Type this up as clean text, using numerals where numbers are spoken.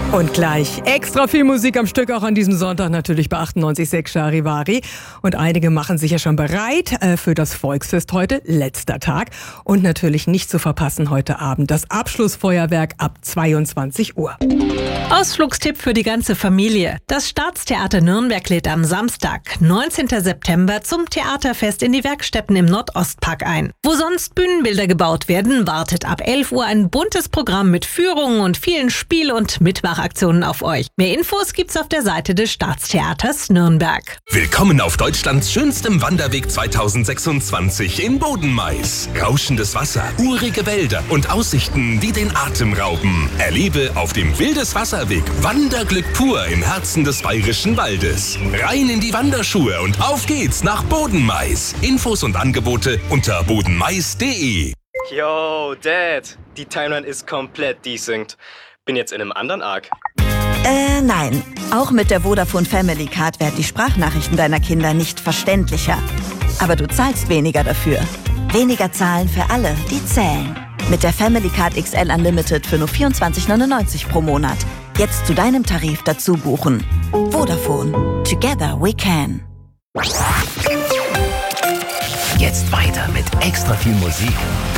Und gleich extra viel Musik am Stück, auch an diesem Sonntag natürlich bei 98.6 Charivari. Und einige machen sich ja schon bereit für das Volksfest heute, letzter Tag. Und natürlich nicht zu verpassen heute Abend das Abschlussfeuerwerk ab 22 Uhr. Ausflugstipp für die ganze Familie. Das Staatstheater Nürnberg lädt am Samstag, 19. September, zum Theaterfest in die Werkstätten im Nordostpark ein. Wo sonst Bühnenbilder gebaut werden, wartet ab 11 Uhr ein buntes Programm mit Führungen und vielen Spiel- und Mitmachaktionen auf euch. Mehr Infos gibt's auf der Seite des Staatstheaters Nürnberg. Willkommen auf Deutschlands schönstem Wanderweg 2026 in Bodenmais. Rauschendes Wasser, urige Wälder und Aussichten, die den Atem rauben. Erlebe auf dem Wildes Wasserweg Wanderglück pur im Herzen des Bayerischen Waldes. Rein in die Wanderschuhe und auf geht's nach Bodenmais. Infos und Angebote unter bodenmais.de. Yo, Dad, die Timeline ist komplett desynced. Bin jetzt in einem anderen Arc. Nein. Auch mit der Vodafone Family Card werden die Sprachnachrichten deiner Kinder nicht verständlicher. Aber du zahlst weniger dafür. Weniger zahlen für alle, die zählen. Mit der Family Card XL Unlimited für nur 24,99 pro Monat. Jetzt zu deinem Tarif dazu buchen. Vodafone. Together we can. Jetzt weiter mit extra viel Musik.